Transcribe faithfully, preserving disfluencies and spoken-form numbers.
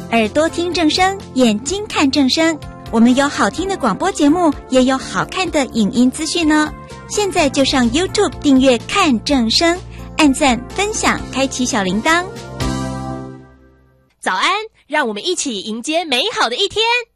耳朵听正声，眼睛看正声。我们有好听的广播节目，也有好看的影音资讯呢。现在就上 YouTube 订阅看正声，按赞分享，开启小铃铛。 早安，让我们一起迎接美好的一天。